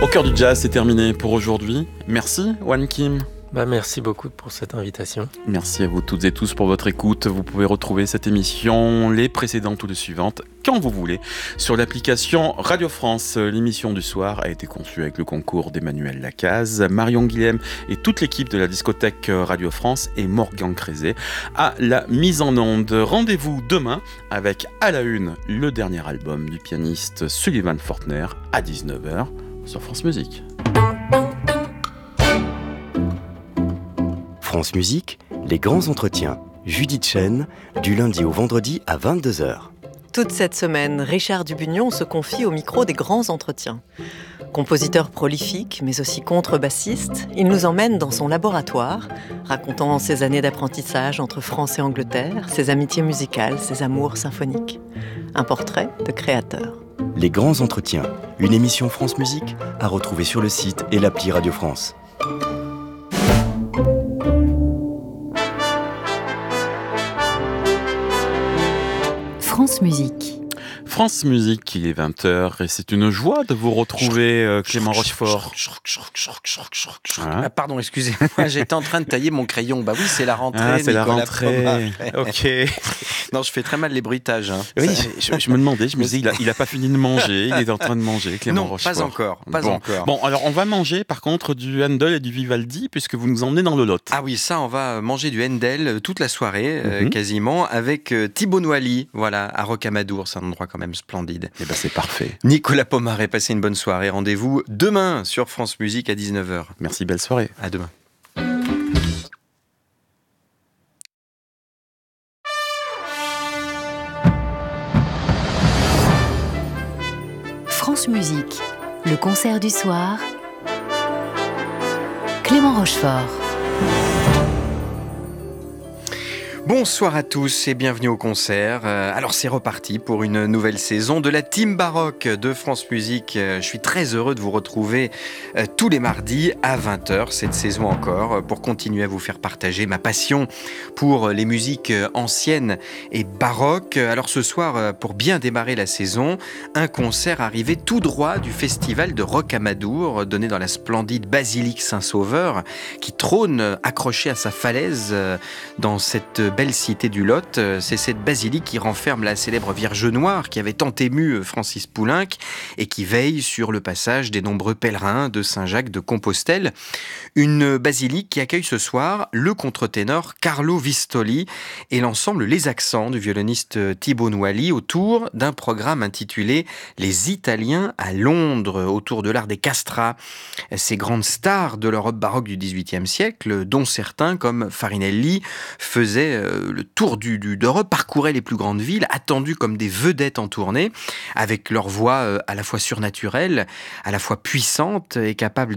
Au cœur du jazz, c'est terminé pour aujourd'hui. Merci, Wan Kim. Merci beaucoup pour cette invitation. Merci à vous toutes et tous pour votre écoute. Vous pouvez retrouver cette émission, les précédentes ou les suivantes, quand vous voulez, sur l'application Radio France. L'émission du soir a été conçue avec le concours d'Emmanuel Lacaze, Marion Guilhem et toute l'équipe de la discothèque Radio France et Morgan Crézé à la mise en onde. Rendez-vous demain avec à la une le dernier album du pianiste Sullivan Fortner à 19h sur France Musique. France Musique, les grands entretiens. Judith Chen, du lundi au vendredi à 22h. Toute cette semaine, Richard Dubugnon se confie au micro des grands entretiens. Compositeur prolifique, mais aussi contrebassiste, il nous emmène dans son laboratoire, racontant ses années d'apprentissage entre France et Angleterre, ses amitiés musicales, ses amours symphoniques. Un portrait de créateur. Les grands entretiens, une émission France Musique à retrouver sur le site et l'appli Radio France. France Musique. France Musique, il est 20h et c'est une joie de vous retrouver, Clément Rochefort. Pardon, excusez-moi, j'étais en train de tailler mon crayon. Oui, c'est la rentrée. Ah, c'est Nicolas la rentrée. Ok. Non, je fais très mal les bruitages. Oui, je me demandais, je me disais, il a pas fini de manger, il est en train de manger, Clément Rochefort. Pas encore. Bon, alors on va manger par contre du Handel et du Vivaldi puisque vous nous emmenez dans le Lot. Ah oui, ça, on va manger du Handel toute la soirée, quasiment, avec Thibaut Noilly, voilà, à Rocamadour. C'est un endroit quand même splendide. Eh ben c'est parfait. Nicolas Pomaret, passez une bonne soirée. Rendez-vous demain sur France Musique à 19h. Merci, belle soirée. À demain. France Musique, le concert du soir. Clément Rochefort. Bonsoir à tous et bienvenue au concert. Alors c'est reparti pour une nouvelle saison de la Team Baroque de France Musique. Je suis très heureux de vous retrouver tous les mardis à 20h, cette saison encore, pour continuer à vous faire partager ma passion pour les musiques anciennes et baroques. Alors ce soir, pour bien démarrer la saison, un concert arrivé tout droit du festival de Rocamadour, donné dans la splendide basilique Saint-Sauveur, qui trône accrochée à sa falaise dans cette belle cité du Lot. C'est cette basilique qui renferme la célèbre Vierge Noire qui avait tant ému Francis Poulenc et qui veille sur le passage des nombreux pèlerins de Saint-Jacques de Compostelle. Une basilique qui accueille ce soir le contre-ténor Carlo Vistoli et l'ensemble Les Accents du violoniste Thibaut Noilly autour d'un programme intitulé Les Italiens à Londres, autour de l'art des castrats, ces grandes stars de l'Europe baroque du XVIIIe siècle, dont certains comme Farinelli faisaient le tour d'Europe, parcouraient les plus grandes villes, attendus comme des vedettes en tournée, avec leur voix à la fois surnaturelle, à la fois puissante et capable